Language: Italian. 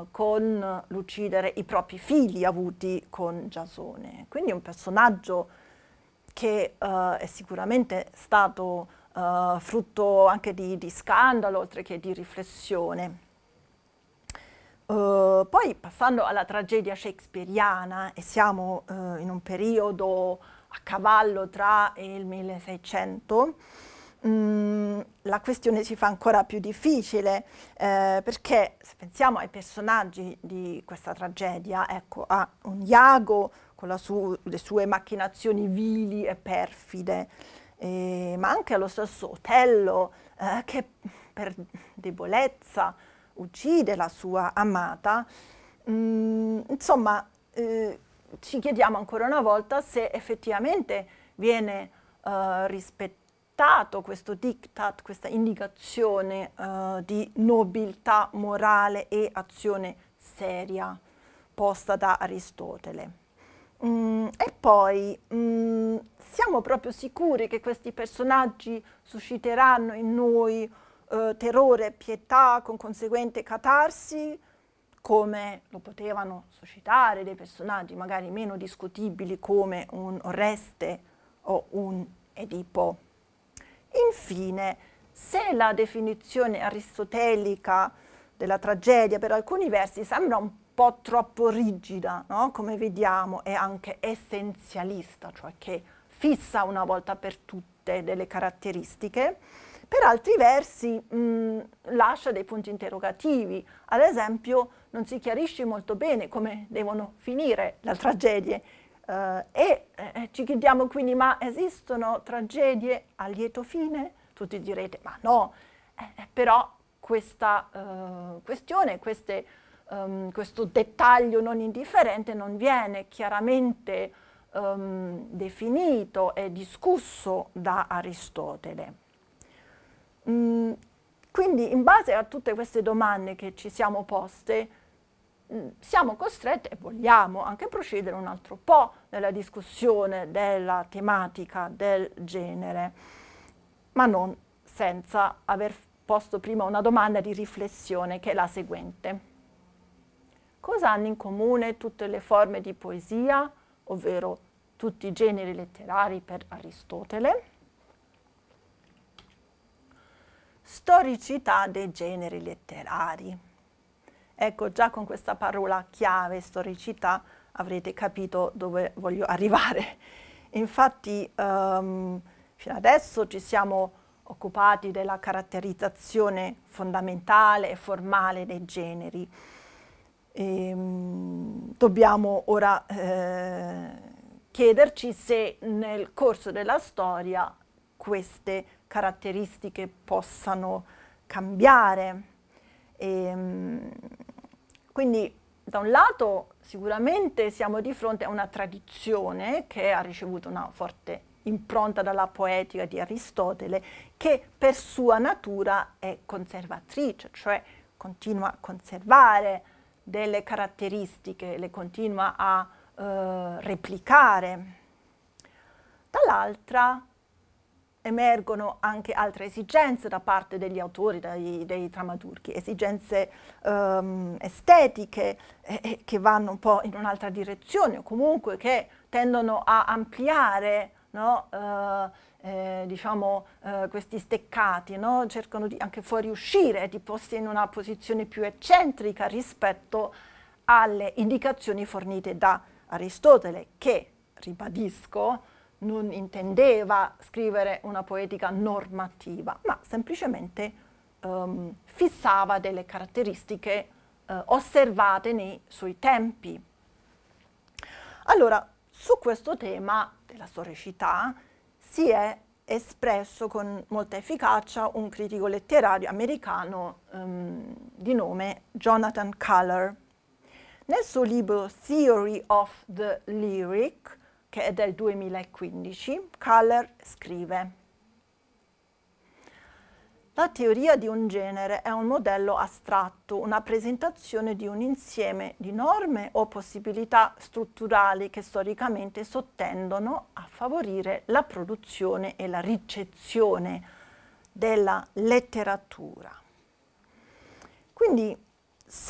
con l'uccidere i propri figli avuti con Giasone. Quindi un personaggio che è sicuramente stato frutto anche di scandalo, oltre che di riflessione. Poi passando alla tragedia shakespeariana, e siamo in un periodo a cavallo tra il 1600, la questione si fa ancora più difficile, perché se pensiamo ai personaggi di questa tragedia, ecco, a un Iago con le sue macchinazioni vili e perfide, ma anche allo stesso Otello, che per debolezza uccide la sua amata. Insomma, ci chiediamo ancora una volta se effettivamente viene rispettato questo diktat, questa indicazione di nobiltà morale e azione seria posta da Aristotele. E poi siamo proprio sicuri che questi personaggi susciteranno in noi terrore e pietà con conseguente catarsi, come lo potevano suscitare dei personaggi magari meno discutibili come un Oreste o un Edipo. Infine, se la definizione aristotelica della tragedia per alcuni versi sembra un po' troppo rigida, no? Come vediamo, è anche essenzialista, cioè che fissa una volta per tutte delle caratteristiche, per altri versi lascia dei punti interrogativi. Ad esempio, non si chiarisce molto bene come devono finire le tragedie ci chiediamo quindi: ma esistono tragedie a lieto fine? Tutti direte: ma no, però questa questione, questo dettaglio non indifferente non viene chiaramente definito e discusso da Aristotele. Quindi, in base a tutte queste domande che ci siamo poste, siamo costretti e vogliamo anche procedere un altro po' nella discussione della tematica del genere, ma non senza aver posto prima una domanda di riflessione, che è la seguente. Cosa hanno in comune tutte le forme di poesia, ovvero tutti i generi letterari per Aristotele? Storicità dei generi letterari. Ecco, già con questa parola chiave, storicità, avrete capito dove voglio arrivare. Infatti, fino adesso ci siamo occupati della caratterizzazione fondamentale e formale dei generi. Dobbiamo ora chiederci se nel corso della storia queste caratteristiche possano cambiare. Quindi da un lato sicuramente siamo di fronte a una tradizione che ha ricevuto una forte impronta dalla poetica di Aristotele, che per sua natura è conservatrice, cioè continua a conservare delle caratteristiche, le continua a replicare. Dall'altra emergono anche altre esigenze da parte degli autori, dei drammaturghi, esigenze estetiche che vanno un po' in un'altra direzione, o comunque che tendono a ampliare, no? Questi steccati, no? Cercano di anche fuoriuscire, di porsi in una posizione più eccentrica rispetto alle indicazioni fornite da Aristotele, che, ribadisco, non intendeva scrivere una poetica normativa, ma semplicemente fissava delle caratteristiche osservate nei suoi tempi. Allora, su questo tema della storicità si è espresso con molta efficacia un critico letterario americano di nome Jonathan Culler. Nel suo libro Theory of the Lyric, che è del 2015, Culler scrive: la teoria di un genere è un modello astratto, una presentazione di un insieme di norme o possibilità strutturali che storicamente sottendono a favorire la produzione e la ricezione della letteratura. Quindi